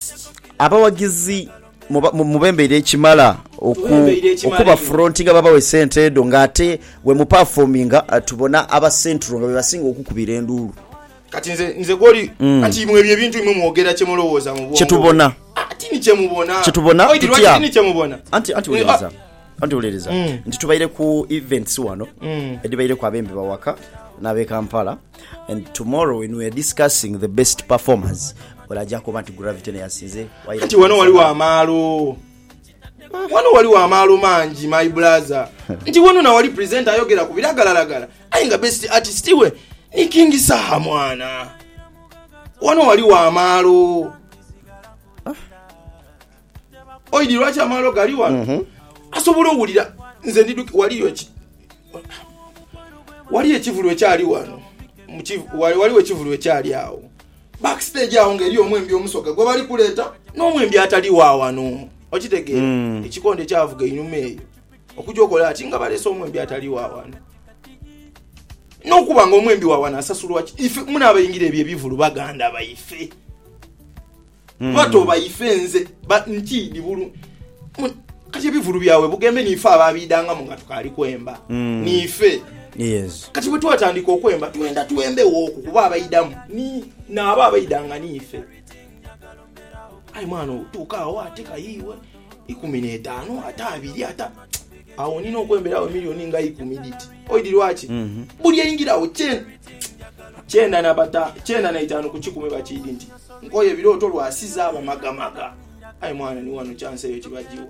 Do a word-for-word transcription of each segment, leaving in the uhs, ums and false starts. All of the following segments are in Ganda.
abawagizi mubembeire ekimala okuba front nga baba we sente do ngate we mu performing tubona aba central nga basinga okukubira endulu kati nze nze goli ati mwe bye bintu imwe muogera kye mulowooza mu bwongo chetubona ati ni kye mubona chetubona tutya ni kye mubona anti anti uleza anti uleza nti tubaire ku events wano edibaire ku abembe bawaka nabe Kampala and tomorrow when we are discussing the best performers wala jako bantu gravity ne yasinze ati wano wali wa amalo wano wali wa amalo manji my brother nti wano na wali presenter ayogera ku biragalalagala ayinga best artist we ni King Saha mwana wano wali wa amalo oidi lwacha amalo gali wano mm-hmm. asobola owulira nze ndiduki wali wechi wali ekivulu ekyali wano wali ekivulu ekyali awo backstage aho ngeri omwembi omusoka gwe bali kuleta n'omwembi atali wa wano okitegeera mm. ekikonde kyavuga inyuma eyo okujokola ati nga balesa omwembi atali wa wano n'okuba nga omwembi wa wano asasulwa ife muna abayingira ebyo ebivulu baganda bayife mm. bato bayife nze ba ntidi bulu kati ebivulu byawe bugembe nife ababidanga mu nga tukali kwemba mm. nife yes kati bwe twatandika okwemba tuenda tuembe woku kuba abayidamu ni na aba abayidanga nife ai mwana tuka wateka yiwe ikumi n'etaano ata abiri ata awo nino okwemberawo milioni nga ikumi diti oidi lwachi mm -hmm. buli yingirawo chen chenda na bata chenda na itaano ku kikumi bakidi nti nkoye biroto lwasiza aba magamaga ai mwana ni wano chance eyo kibajiwa.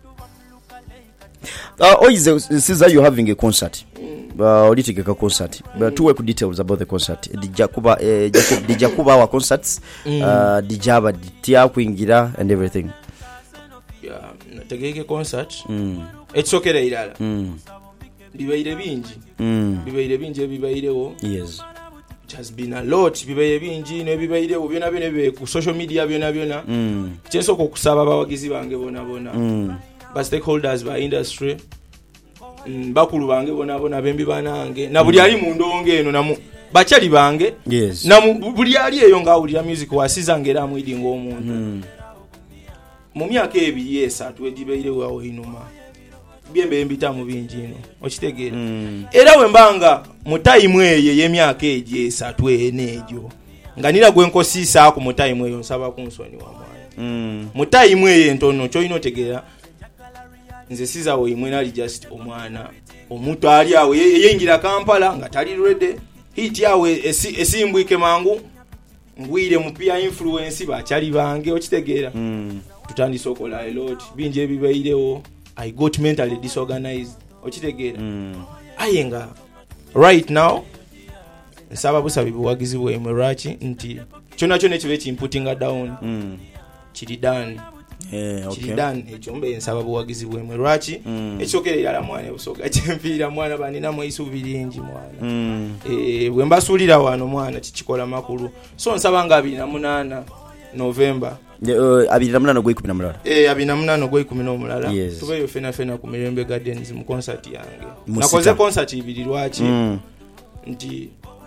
Uh, Oize, since you having a concert, uh, olitigeka concert, but two quick details about the concert. Dijakuba, uh, Jacob, Dijakuba our concerts, uh, Dijaba, Ditia kuingira and everything. Yeah, tegeke concert. Mm. It's okay ilala. Mm. Bibaire bingi. Mm. Bibaire bingi bibairewo. Yes. It has been a lot. Bibaire bingi ne bibairewo byona bene ku social media byona byona. Mm. Chenso ko kusaba abawagizi bange bona bona. Mm. Ba stakeholders ba industry mm, bakulu bange bona bona bembi banange na buli ali mu ndonge eno na bachali bange yes. na buli ali eyo nga ulira music wasiza ngera mwidi ng'omuntu mm. mu myaka ebiri esatu edibeire wawo inuma byembe mbitamu bingi ino okitegeera mm. era we mbanga mu time eye ye myaka eje esatu enejo nga nira gwe nkosisa ku mu time eyo nsaba ku nsoni wa mwana mm. mu time eye ntono kyo ino tegeera nze siza wo imwe nali just omwana omuntu ali awo yeyingira Kampala nga tali ready hit yawe esi, esimbwike mangu ngwire mu peer influence ba chali bange okitegeera mm. tutandise okola a lot bingi ebibairewo I got mentally disorganized okitegeera mm. ayenga right now nsaba busabi buwagizi bwe merachi nti kyona kyone kibe kimputinga down mm. kiri done. Yeah, okay. Chiridan echombe nsaba buwagizi bwe lwachi mm. echokere yala mwana busoga chempira mwana banina mwisu bilingi mwana mm. eh bwe mbasulira wano mwana chichikola makulu so nsaba nga abiri na munana November uh, abiri na munana gwe ikumi na mulala eh abiri na munana gwe ikumi na mulala yes. tubeyo fena fena ku Mirembe Gardens mu concert yange nakoze concert ibiri lwachi mm. nti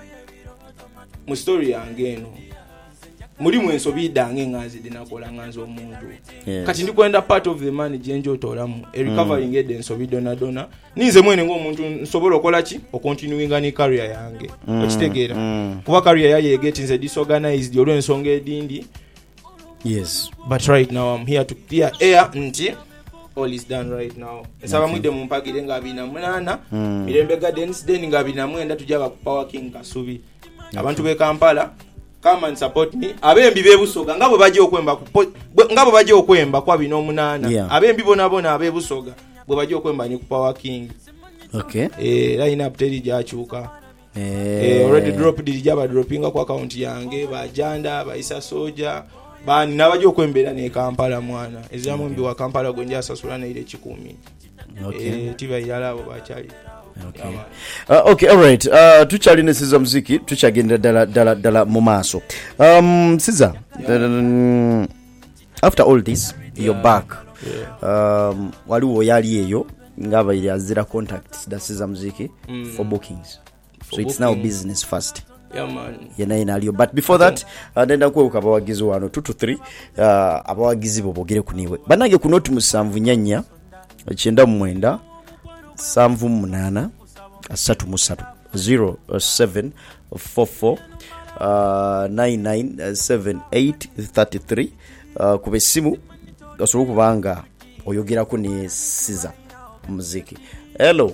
mu story yange eno muri mwenso bidange ngazi dinakola nganzo omuntu yes. kati ndikwenda part of the money jenjo tolamu e recovering mm. edenso bidona dona ninze mwene ng'omuntu nsobola okola ki o continuing ni career yange mm. okitegeera mm. kuba career yaye getting disorganized olw'ensonga edindi yes but right now I'm here to clear air nti all is done right now esaba mwide mu mpagire nga abina munana mm. Mirembe Gardens then nga abina mwenda tujaba ku Power King Kasubi okay. abantu be Kampala come and support me abembi bebusoga ngabo baje okwemba ngabo baje okwemba kwa bino munana yeah. abembi bona bona abebusoga bwe baje okwemba ni ku Power King okay eh line up teri jachuka eh, eh already drop dilijaba droppinga kwa account yange bajanda baisa soja bani nabaje okwembera ne Kampala mwana ezamu mbi wa Kampala gonja sasula na ile kikumi okay eh tiba yalabo bachali okay uh, okay all right uh tuchali nesiza muziki tuchagenda dala dala dala mu maso um siza yeah. um, after all this yeah. you're back yeah. um waliwo yali eyo ngaba ile azira contacts da siza muziki mm. for bookings for so booking. It's now business first Yeah man. Yena ina aliyo. But before that, uh, ndenda kweuka abawagizi wano two to three, uh, abawagizi bobogere kuniwe. Banage kunoti musanvu nyanya, chenda mwenda, sanvu munana, asatu musatu. zero seven four four nine nine seven eight three three. Uh, kube simu, gasuru kubanga, oyogera kuni Siza muziki. Hello.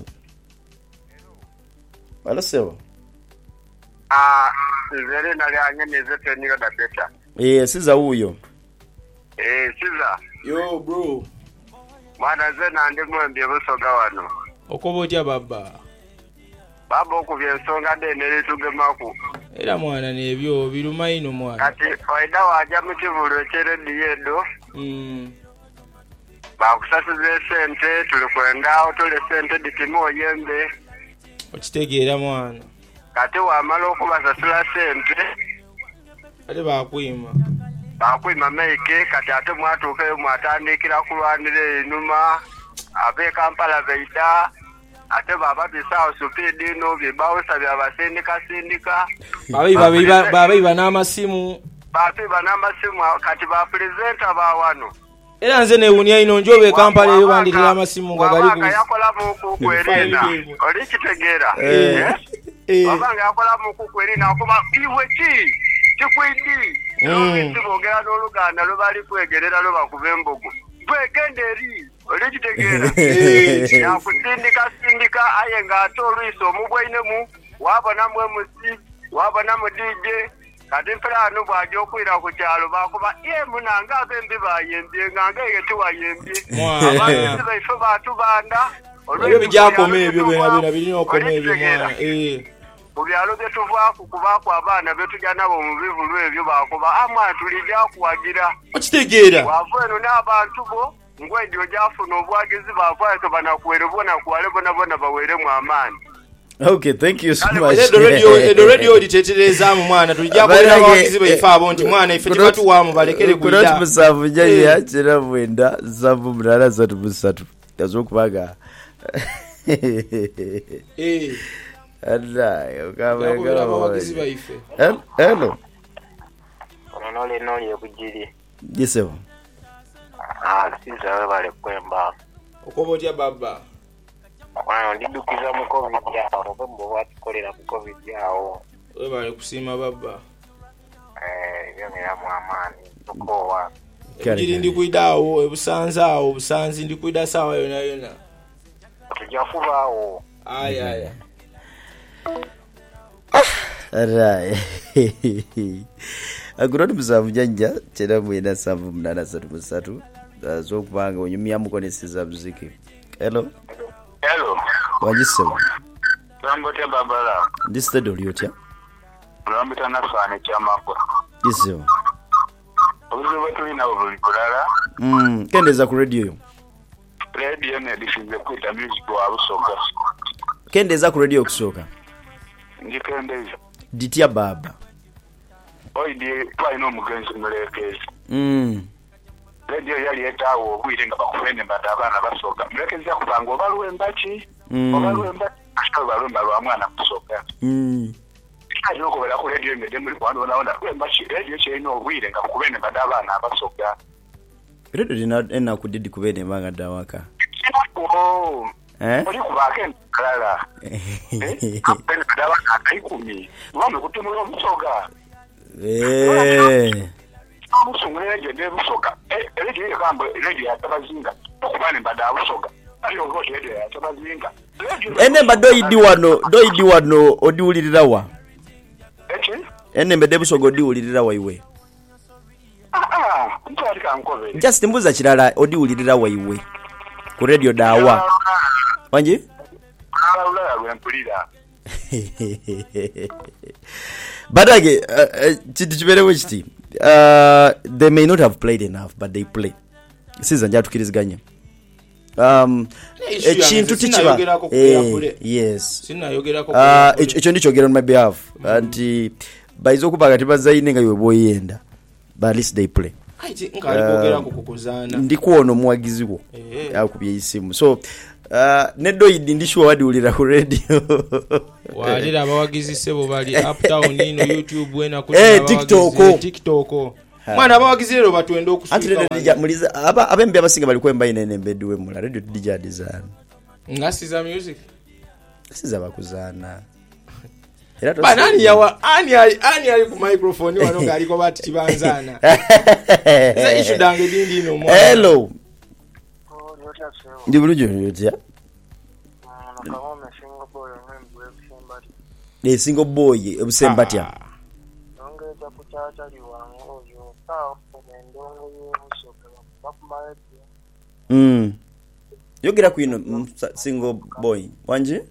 Hello, sir. Ah, zere nali anyene zete niyo da beta. Eh, Siza huyo. Eh, Siza. Yo bro. Mwana zena ndi mwembe busoga wano. Okobotya baba. Baba okubye ensonga dene tugemaku. Era mwana nebyo biruma ino mwana. Kati oida waja mu kivulo kere diyedo. Mm. Bakusasuze sente tulikwenda otole sente ditimo yembe. Okitegeera mwana. Kati wamala okubasasula sente. Ate bakwima. Bakwima meike kati ate mwatuukeyo mwatandikira kulwanira enuma. Abe Kampala beida. Ate baba bisao supidi no bibausa bya basindika sindika. Babai babai babai banamasimu. Babai banamasimu kati ba presenter ba wano. Era nze newunya ino njobe Kampala eyo bandikira amasimu nga gali ku. Baba yakola mu kwerina. Oli kitegera. Eh. Eh. Baba yakola mu kwerina kuba iwe ki kikwidi. Mm. Sibogera n'oluganda lubali kwegerera lo bakubembogo. Bwegenderi oli kitegera. Ya kusindika sindika ayenga atolwiso omugwainemu wabona mwe musi wabona mu D J kati plano bwajo kwira ku kyalo bakuba ye munanga abembi bayembye nganga yetu wayembye abantu baife batu banda olwe bijjakome ebyo bena bena birino okome ebyo mwana eh kubyalo betuvaku kubako abana betujja nabo mu bivulu ebyo bakuba amwa tulija kuwagira okitegeera waveno n'abantu bo ngwe ndio jafuna obwagizi bavaayo banakuwere bona kuwale bona bona bawere mu amani. Okay, thank you so much. Edo radio edo radio ditetereza mu mwana tulijja kwera abagizi baifa abonti mwana ife tibatu wamu balekere kuida. Kurati musavu nyaye yakira mwenda savu mrara zatu musatu. Yazokubaga. Eh. Allah, ukabega abagizi baife. Hello. Ono le no ye kujiri. Yesevo. Ah, Siza bale kwemba. Okobotya baba. Wano ndidukiza mu COVID yawo bombo watukolera ku COVID yawo. We bale kusima baba. Eh, byongera mu amani tukowa. Kiri ndi kuidawo ebusanzaawo obusanzi ndi kuida sawa yona yona. Tujafubawo. Aya aya. Alright. Aguroni musavu nyanja chera mwenda savu mnana satu musatu. Zo kubanga onyumya mukone Siza muziki. Hello. Hello. Wajisema. Rambote babala. Ndi studio lyotya. Rambita nafane chamako. Yesevo. Obuzo bwetulina obulikolala. Mm, kendeza ku radio yo. Radio ne disize kwita music wa busoka. Kendeza ku radio kusoka. Ndikendeza. Ditya baba. Oidi twaino omugenzi mulekezi. Mm. Radio yali etawo okuirenga bakufende badabana basoka. Mulekezi akubanga obalwemba ki? Mm. Obalwemba ashaka balwemba lwa mwana kusoka. Mm. Ayo okubera ku radio ngede muri kwano naona kwemba ki radio kyino okuirenga bakufende badabana basoka. Radio dina ena kudidi kubene manga dawaka. Oh. Eh? Oli kubake kala. Eh? Apena badabana akaikumi. Wame kutumula omusoga. Eh. Amusungule je de busoka. Eh, radio yakambo radio yatabazinga. Okubane mbada busoka. Ayo ngo radio yatabazinga. Ene madoidi wano, doidi wano odiwulirira wa. Echi? Ene mbede busogo odiwulirira wa iwe. Ah ah, ntwali kankobe. Just mbuza kirala odiwulirira wa iwe. Ku radio dawa. Wanje? Ala ula lwempulira. But again, chiti chiberewe chiti. Uh, they may not have played enough, but they play. Siza njatu kiriziganya. Um, echintu tichiba. Eh, yes. Sina yogera ko. Ah, echo ndicho gera on my behalf. Anti baizo kubaga tibazaine nga ywe boyenda. But at least they play. Aiti nkali bogera ko kukuzana. Ndikuono muwagizi wo. Eh. Yakubye isimu. So uh, nedoidi ndishuwa wadiulira ku radio walira abawagizi sebo bali uptown ino YouTube wena ku eh TikTok TikTok mwana abawagizi lero batwenda okusuka ati muliza aba abembe abasinga bali kwemba ine nembedwe mu radio D J design ngasiza music siza bakuzana era to banani yawa ani ani ali ku microphone wano ngali ko bati tibanzana za issue dange dindi ino mwana hello ndi bulujo yotia ne single boy ebusembatya ngeza kuchacha liwango yo sawa ndongo yo bakumaye mm yogira kwino single boy wanje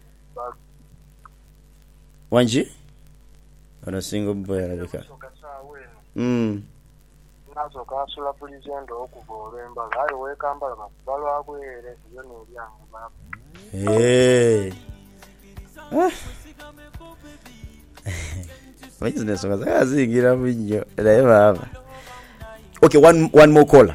wanje ana single boy alabika mm nazo kasula president okubolemba hayo wekambala bakubalo akwere yo n'olyango baba eh What's this? What's I zingira munyo naye baba okay one one more caller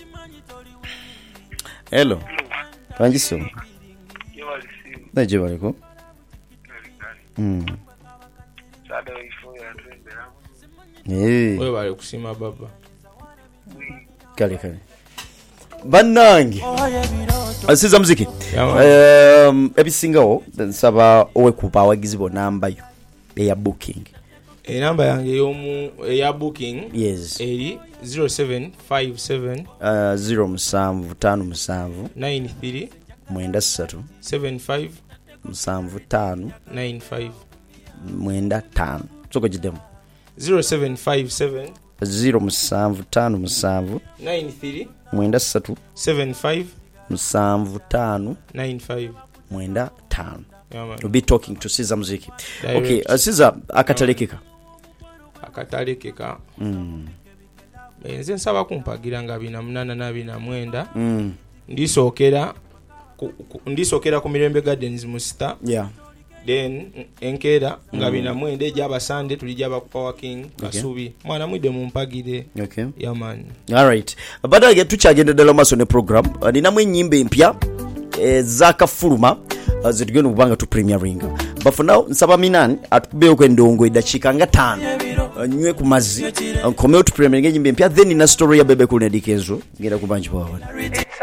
hello wanjiso naje bariko mm sada ifo ya twendera eh wewe bali kusima baba kale kale banangi asiza muziki um ebisingawo nsaba owekupa awagizibo namba yo eya booking e namba yange yomu eya booking yes eri zero seven five seven uh zero musanvu tano musanvu nine three mwenda ssatu seven five musanvu tano nine five mwenda tano soko jidemu zero seven five seven zero musanvu tano musanvu nine three mwenda ssatu seven five musanvu tano nine five mwenda tano. Yeah, man. We'll be talking to Siza Muziki. Direct. Okay, uh, Siza akatalekeka. Akatalekeka. Mm. Enze nsaba kumpagira nga bina munana na bina mwenda. Mm. Ndisookera ku, ku, ndisookera ku Mirembe Gardens mu Star. Yeah. Then enkera nga bina mwende jaba Sunday tulijaba ku Power King Kasubi. Okay. Mwana mwide mumpagire. Okay. Yeah, man. All right. Badage tuchagenda dala maso ne program. Uh, nina mwe nyimbe mpya e, zaka fuluma uh, zitugenda kubanga tu premiering. But for now nsaba minani atubeo kwendongo idachika nga tano. Uh, nywe ku mazi. Uh, komeo tu premiering nyimbe mpya then ina story ya bebe kunedikezo. Ngenda kubanji bwa.